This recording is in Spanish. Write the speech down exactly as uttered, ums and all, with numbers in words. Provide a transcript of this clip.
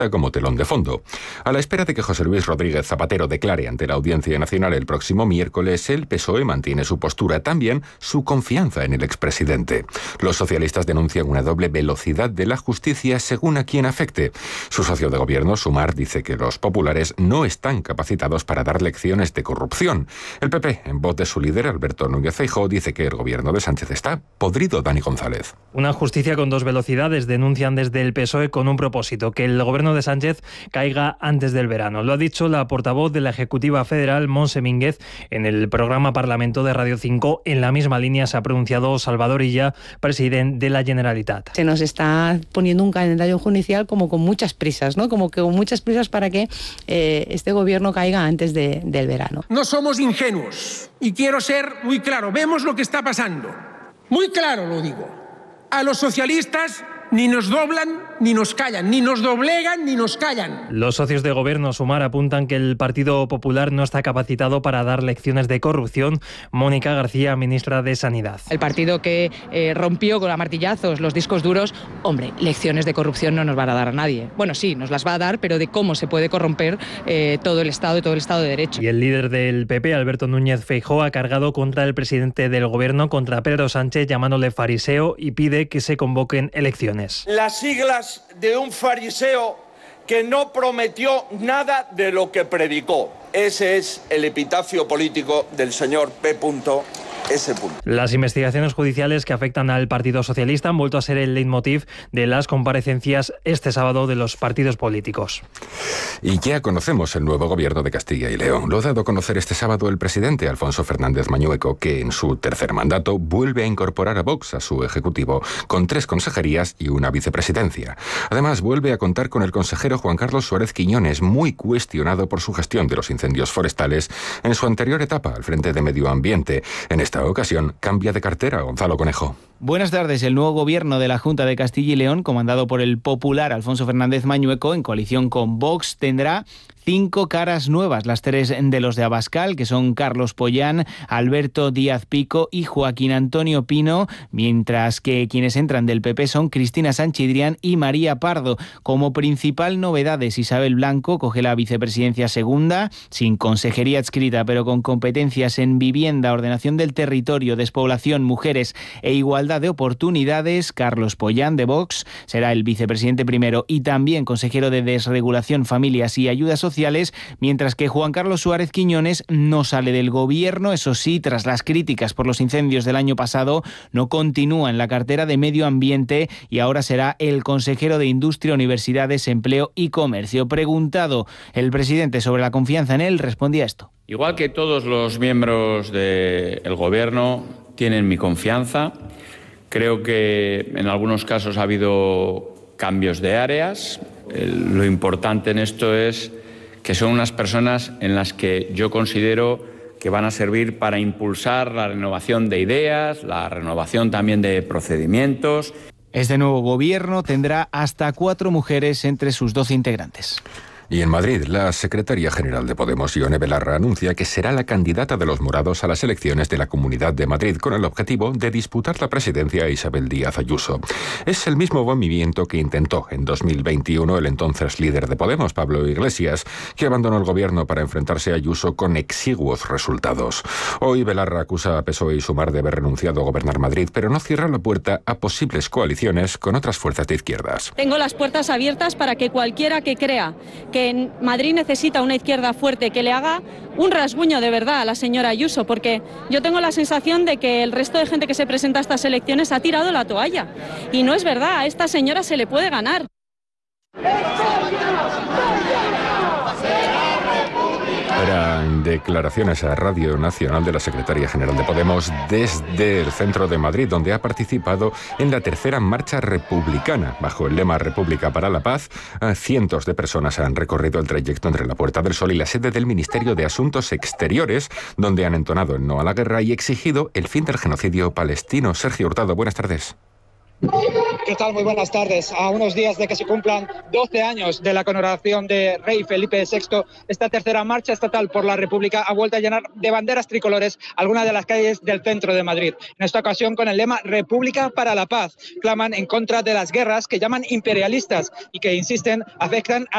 como telón de fondo. A la espera de que José Luis Rodríguez Zapatero declare ante la Audiencia Nacional el próximo miércoles, el P S O E mantiene su postura, también su confianza en el expresidente. Los socialistas denuncian una doble velocidad de la justicia según a quien afecte. Su socio de gobierno, Sumar, dice que los populares no están capacitados para dar lecciones de corrupción. El P P, en voz de su líder, Alberto Núñez Feijóo, dice que el gobierno de Sánchez está podrido. Dani González. Una justicia con dos velocidades, denuncian desde el P S O E con un propósito, que el gobierno de Sánchez caiga antes del verano. Lo ha dicho la portavoz de la Ejecutiva Federal, Montse Mínguez, en el programa Parlamento de Radio cinco. En la misma línea se ha pronunciado Salvador Illa, presidente de la Generalitat. Se nos está poniendo un calendario judicial como con muchas prisas, ¿no? Como que con muchas prisas para que eh, este gobierno caiga antes de, del verano. No somos ingenuos y quiero ser muy claro. Vemos lo que está pasando. Muy claro lo digo. A los socialistas ni nos doblan ni nos callan, ni nos doblegan ni nos callan. Los socios de gobierno Sumar apuntan que el Partido Popular no está capacitado para dar lecciones de corrupción. Mónica García, ministra de Sanidad. El partido que eh, rompió con a martillazos los discos duros, hombre, lecciones de corrupción no nos van a dar a nadie. Bueno, sí, nos las va a dar, pero de cómo se puede corromper eh, todo el Estado y todo el Estado de Derecho. Y el líder del P P, Alberto Núñez Feijóo, ha cargado contra el presidente del gobierno, contra Pedro Sánchez, llamándole fariseo, y pide que se convoquen elecciones. Las siglas de un fariseo que no prometió nada de lo que predicó. Ese es el epitafio político del señor P. S. Las investigaciones judiciales que afectan al Partido Socialista han vuelto a ser el leitmotiv de las comparecencias este sábado de los partidos políticos. Y ya conocemos el nuevo gobierno de Castilla y León. Lo ha dado a conocer este sábado el presidente Alfonso Fernández Mañueco, que en su tercer mandato vuelve a incorporar a Vox a su ejecutivo con tres consejerías y una vicepresidencia. Además, vuelve a contar con el consejero Juan Carlos Suárez Quiñones, muy cuestionado por su gestión de los incendios forestales en su anterior etapa al frente de Medio Ambiente. En esta ocasión cambia de cartera. Gonzalo Conejo. Buenas tardes. El nuevo gobierno de la Junta de Castilla y León, comandado por el popular Alfonso Fernández Mañueco, en coalición con Vox, tendrá cinco caras nuevas, las tres de los de Abascal, que son Carlos Pollán, Alberto Díaz Pico y Joaquín Antonio Pino, mientras que quienes entran del P P son Cristina Sanchidrián y María Pardo. Como principal novedades, Isabel Blanco coge la vicepresidencia segunda, sin consejería adscrita, pero con competencias en vivienda, ordenación del territorio, despoblación, mujeres e igualdad de oportunidades. Carlos Pollán, de Vox, será el vicepresidente primero y también consejero de Desregulación, Familias y Ayudas Sociales, mientras que Juan Carlos Suárez Quiñones no sale del gobierno. Eso sí, tras las críticas por los incendios del año pasado, no continúa en la cartera de Medio Ambiente y ahora será el consejero de Industria, Universidades, Empleo y Comercio. Preguntado el presidente sobre la confianza en él, respondía esto. Igual que todos los miembros del gobierno tienen mi confianza, creo que en algunos casos ha habido cambios de áreas. Lo importante en esto es que son unas personas en las que yo considero que van a servir para impulsar la renovación de ideas, la renovación también de procedimientos. Este nuevo gobierno tendrá hasta cuatro mujeres entre sus doce integrantes. Y en Madrid, la secretaria general de Podemos, Ione Belarra, anuncia que será la candidata de los morados a las elecciones de la Comunidad de Madrid con el objetivo de disputar la presidencia a Isabel Díaz Ayuso. Es el mismo movimiento que intentó en dos mil veintiuno el entonces líder de Podemos, Pablo Iglesias, que abandonó el gobierno para enfrentarse a Ayuso con exiguos resultados. Hoy Belarra acusa a P S O E y Sumar de haber renunciado a gobernar Madrid, pero no cierra la puerta a posibles coaliciones con otras fuerzas de izquierdas. Tengo las puertas abiertas para que cualquiera que crea que en Madrid necesita una izquierda fuerte que le haga un rasguño de verdad a la señora Ayuso, porque yo tengo la sensación de que el resto de gente que se presenta a estas elecciones ha tirado la toalla. Y no es verdad, a esta señora se le puede ganar. Eran declaraciones a Radio Nacional de la secretaria general de Podemos desde el centro de Madrid, donde ha participado en la tercera marcha republicana. Bajo el lema República para la Paz, cientos de personas han recorrido el trayecto entre la Puerta del Sol y la sede del Ministerio de Asuntos Exteriores, donde han entonado el no a la guerra y exigido el fin del genocidio palestino. Sergio Hurtado, buenas tardes. ¿Qué tal? Muy buenas tardes. A unos días de que se cumplan doce años de la coronación de Rey Felipe sexto, esta tercera marcha estatal por la República ha vuelto a llenar de banderas tricolores algunas de las calles del centro de Madrid. En esta ocasión con el lema República para la Paz. Claman en contra de las guerras que llaman imperialistas y que, insisten, afectan a